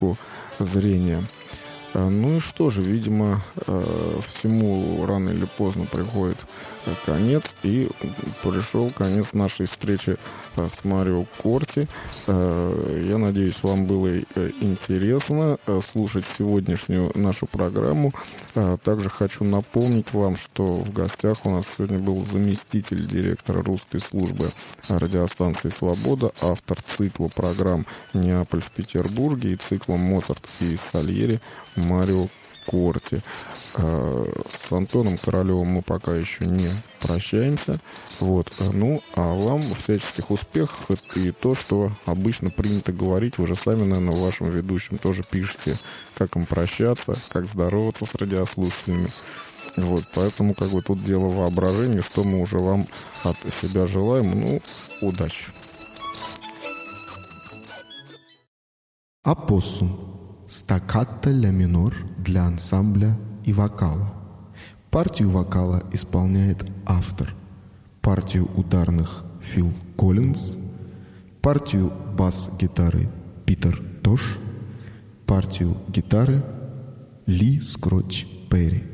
зрения. Ну и что же, видимо, всему рано или поздно приходит конец, и пришел конец нашей встречи с Марио Корти. Я надеюсь, вам было интересно слушать сегодняшнюю нашу программу. Также хочу напомнить вам, что в гостях у нас сегодня был заместитель директора русской службы радиостанции «Свобода», автор цикла программ «Неаполь в Петербурге» и цикла «Моцарт и Сальери» Марио Корти. С Антоном Королевым мы пока еще не прощаемся. Вот. Ну, а вам всяческих успехов. И то, что обычно принято говорить, вы же сами, наверное, вашим ведущим тоже пишете, как им прощаться, как здороваться с радиослушателями. Вот, поэтому как бы тут дело воображения, что мы уже вам от себя желаем. Ну, удачи. Опоссум. Стаккато ля минор для ансамбля и вокала. Партию вокала исполняет автор. Партию ударных Фил Коллинз. Партию бас-гитары Питер Тош. Партию гитары Ли Скротч Перри.